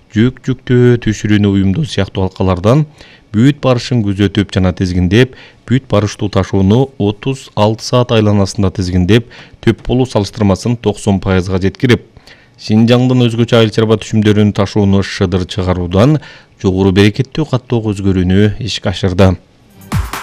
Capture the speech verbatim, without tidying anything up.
жүк жүктөө түшүрүүнү уюмдоо сыяктуу алкалардан бүт барышын күзөтүп жана тизгиндеп, бүт барыштуу ташууну отуз алты саат айланасында тизгиндеп, төп болуу салыштырмасын токсон пайызга жеткирип, Шинжаңдын өзгөчө айыл чарба түшүмдөрүн ташууну шыдыр чыгаруудан жогору берекеттүү каттоого өзгөрүүнү ишке ашырды.